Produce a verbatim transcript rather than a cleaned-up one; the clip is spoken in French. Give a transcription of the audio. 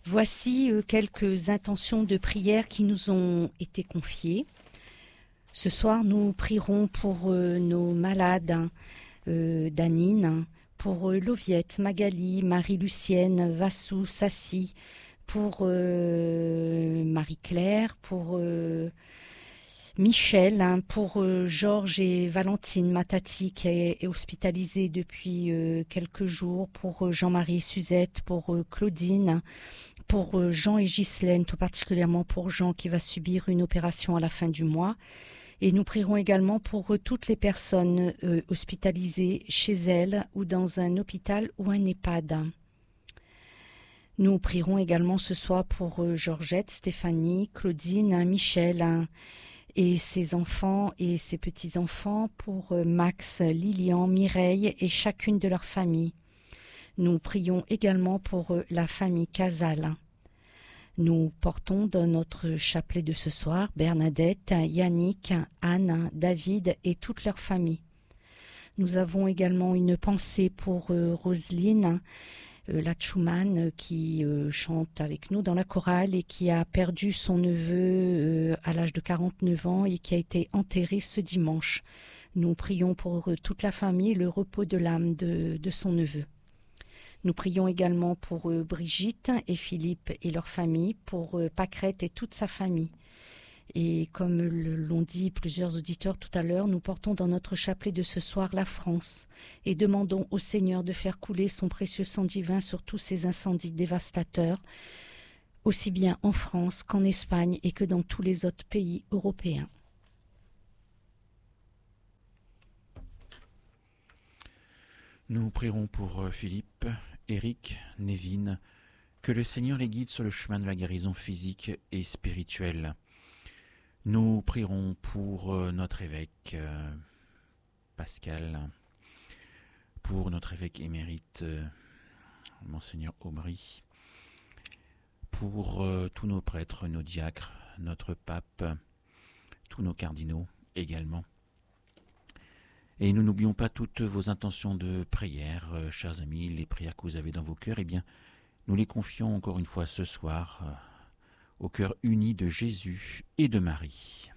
Voici euh, quelques intentions de prière qui nous ont été confiées. Ce soir, nous prierons pour euh, nos malades, hein, euh, Danine, pour euh, Loviette, Magali, Marie-Lucienne, Vassou, Sassi, pour euh, Marie-Claire, pour euh, Michel, hein, pour euh, Georges et Valentine Matati qui est, est hospitalisée depuis euh, quelques jours, pour euh, Jean-Marie et Suzette, pour euh, Claudine, pour euh, Jean et Ghislaine, tout particulièrement pour Jean qui va subir une opération à la fin du mois. Et nous prierons également pour euh, toutes les personnes euh, hospitalisées chez elles ou dans un hôpital ou un EHPAD. Nous prierons également ce soir pour euh, Georgette, Stéphanie, Claudine, hein, Michel hein, et ses enfants et ses petits-enfants, pour euh, Max, Lilian, Mireille et chacune de leurs familles. Nous prions également pour euh, la famille Casal. Nous portons dans notre chapelet de ce soir Bernadette, Yannick, Anne, David et toute leur famille. Nous avons également une pensée pour euh, Roselyne, euh, la Schumann, euh, qui euh, chante avec nous dans la chorale et qui a perdu son neveu euh, à l'âge de quarante-neuf ans et qui a été enterré ce dimanche. Nous prions pour euh, toute la famille, le repos de l'âme de, de son neveu. Nous prions également pour euh, Brigitte et Philippe et leur famille, pour euh, Pâquerette et toute sa famille. Et comme le, l'ont dit plusieurs auditeurs tout à l'heure, nous portons dans notre chapelet de ce soir la France et demandons au Seigneur de faire couler son précieux sang divin sur tous ces incendies dévastateurs, aussi bien en France qu'en Espagne et que dans tous les autres pays européens. Nous prierons pour Philippe, Éric, Névine, que le Seigneur les guide sur le chemin de la guérison physique et spirituelle. Nous prierons pour notre évêque euh, Pascal, pour notre évêque émérite, euh, Monseigneur Aubry, pour euh, tous nos prêtres, nos diacres, notre pape, tous nos cardinaux également. Et nous n'oublions pas toutes vos intentions de prière, euh, chers amis, les prières que vous avez dans vos cœurs. Eh bien, nous les confions encore une fois ce soir euh, au cœur uni de Jésus et de Marie.